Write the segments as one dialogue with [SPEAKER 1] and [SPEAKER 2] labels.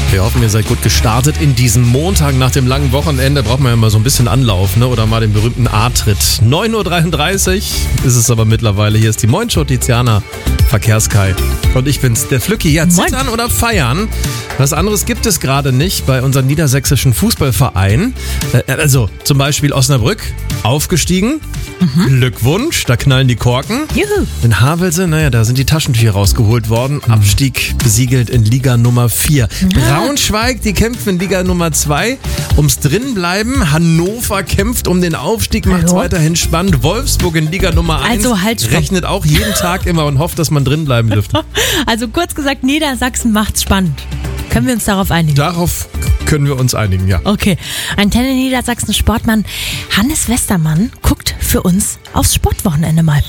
[SPEAKER 1] Wir hoffen, ihr seid gut gestartet in diesem Montag. Nach dem langen Wochenende braucht man ja mal so ein bisschen Anlauf, ne? Oder mal den berühmten A-Tritt. 9.33 Uhr ist es aber mittlerweile. Hier ist die Moin-Show, Tiziana Verkehrskai. Und ich bin's, der Flücki. Ja, zittern oder feiern? Was anderes gibt es gerade nicht bei unserem niedersächsischen Fußballverein. Also zum Beispiel Osnabrück, aufgestiegen. Glückwunsch, da knallen die Korken.
[SPEAKER 2] Juhu.
[SPEAKER 1] In Havelse, da sind die Taschentücher rausgeholt worden. Abstieg besiegelt in Liga Nummer 4. Braunschweig, die kämpfen in Liga Nummer 2 ums Drinbleiben. Hannover kämpft um den Aufstieg, macht's weiterhin spannend. Wolfsburg in Liga Nummer 1
[SPEAKER 2] Also halt stopp.
[SPEAKER 1] rechnet auch jeden Tag immer und hofft, dass man drinbleiben dürfte.
[SPEAKER 2] Also kurz gesagt, Niedersachsen macht's spannend. Können wir uns darauf einigen?
[SPEAKER 1] Darauf können wir uns einigen, ja.
[SPEAKER 2] Okay. Antenne Niedersachsen Sportmann Hannes Westermann guckt für uns aufs Sportwochenende mal.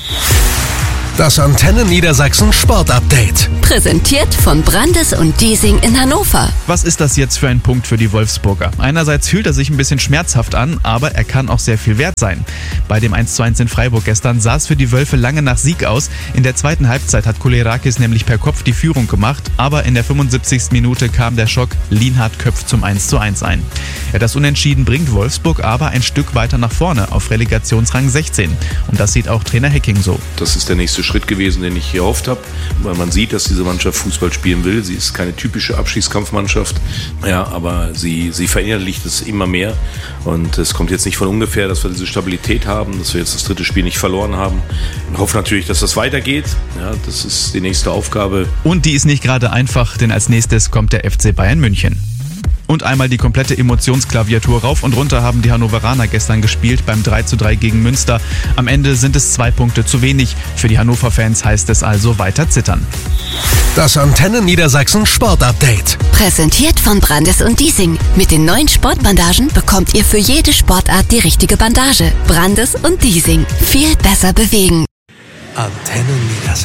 [SPEAKER 3] Das Antenne Niedersachsen Sportupdate.
[SPEAKER 4] Präsentiert von Brandes und Diesing in Hannover.
[SPEAKER 5] Was ist das jetzt für ein Punkt für die Wolfsburger? Einerseits fühlt er sich ein bisschen schmerzhaft an, aber er kann auch sehr viel wert sein. Bei dem 1:1 in Freiburg gestern sah es für die Wölfe lange nach Sieg aus. In der zweiten Halbzeit hat Kolerakis nämlich per Kopf die Führung gemacht, aber in der 75. Minute kam der Schock, Lienhardt köpft zum 1:1 ein. Ja, das Unentschieden bringt Wolfsburg aber ein Stück weiter nach vorne auf Relegationsrang 16. Und das sieht auch Trainer Hecking so.
[SPEAKER 6] Das ist der nächste Schritt gewesen, den ich hier erhofft habe, weil man sieht, dass diese Mannschaft Fußball spielen will. Sie ist keine typische Abschießkampfmannschaft, ja, aber sie verinnerlicht es immer mehr und es kommt jetzt nicht von ungefähr, dass wir diese Stabilität haben, dass wir jetzt das dritte Spiel nicht verloren haben. Ich hoffe natürlich, dass das weitergeht. Ja, das ist die nächste Aufgabe.
[SPEAKER 5] Und die ist nicht gerade einfach, denn als nächstes kommt der FC Bayern München. Und einmal die komplette Emotionsklaviatur. Rauf und runter haben die Hannoveraner gestern gespielt beim 3:3 gegen Münster. Am Ende sind es 2 Punkte zu wenig. Für die Hannover-Fans heißt es also weiter zittern.
[SPEAKER 3] Das Antenne Niedersachsen Sportupdate.
[SPEAKER 4] Präsentiert von Brandes und Diesing. Mit den neuen Sportbandagen bekommt ihr für jede Sportart die richtige Bandage. Brandes und Diesing. Viel besser bewegen.
[SPEAKER 3] Antenne Niedersachsen.